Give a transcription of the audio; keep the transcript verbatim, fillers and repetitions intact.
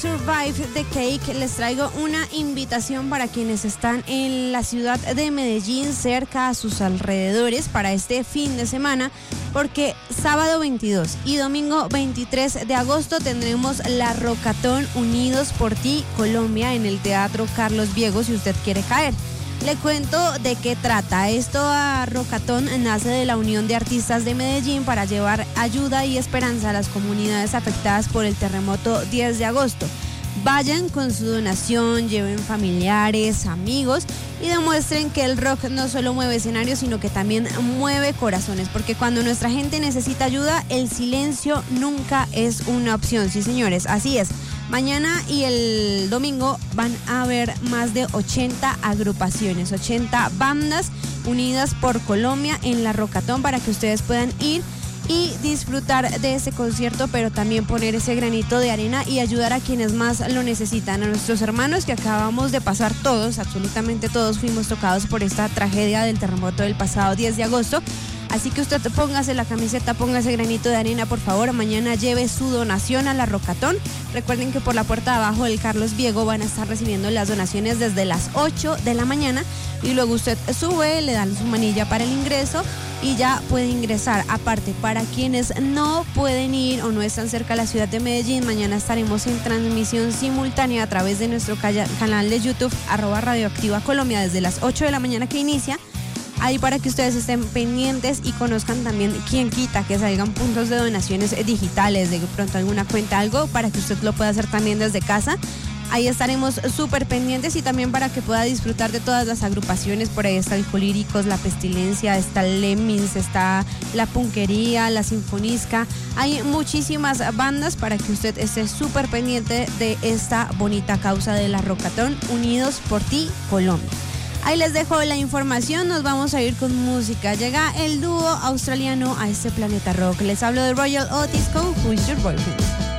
Survive the Cake, les traigo una invitación para quienes están en la ciudad de Medellín, cerca a sus alrededores, para este fin de semana, porque sábado veintidós y domingo veintitrés de agosto tendremos la Rockatón Unidos por Ti Colombia en el Teatro Carlos Viego, si usted quiere caer. Le cuento de qué trata. Esto a Rockatón nace de la Unión de Artistas de Medellín para llevar ayuda y esperanza a las comunidades afectadas por el terremoto diez de agosto. Vayan con su donación, lleven familiares, amigos y demuestren que el rock no solo mueve escenarios, sino que también mueve corazones, porque cuando nuestra gente necesita ayuda, el silencio nunca es una opción. Sí, señores, así es. Mañana y el domingo van a haber más de ochenta agrupaciones, ochenta bandas unidas por Colombia en la Rockatón para que ustedes puedan ir y disfrutar de ese concierto, pero también poner ese granito de arena y ayudar a quienes más lo necesitan, a nuestros hermanos que acabamos de pasar todos, absolutamente todos fuimos tocados por esta tragedia del terremoto del pasado diez de agosto. Así que usted póngase la camiseta, póngase granito de arena, por favor. Mañana lleve su donación a la Rockatón. Recuerden que por la puerta de abajo del Carlos Viego van a estar recibiendo las donaciones desde las ocho de la mañana y luego usted sube, le dan su manilla para el ingreso y ya puede ingresar. Aparte, para quienes no pueden ir o no están cerca de la ciudad de Medellín, mañana estaremos en transmisión simultánea a través de nuestro canal de YouTube, arroba Radioactiva Colombia, desde las ocho de la mañana que inicia. Ahí para que ustedes estén pendientes y conozcan también quién quita que salgan puntos de donaciones digitales, de pronto alguna cuenta, algo, para que usted lo pueda hacer también desde casa. Ahí estaremos súper pendientes y también para que pueda disfrutar de todas las agrupaciones. Por ahí está el Colíricos, La Pestilencia, está Lemmings, está La Punquería, La Sinfonisca. Hay muchísimas bandas para que usted esté súper pendiente de esta bonita causa de la Rockatón Unidos por Ti Colombia. Ahí les dejo la información, nos vamos a ir con música. Llega el dúo australiano a este planeta rock. Les hablo de Royal Otis con Who's Your Boyfriend.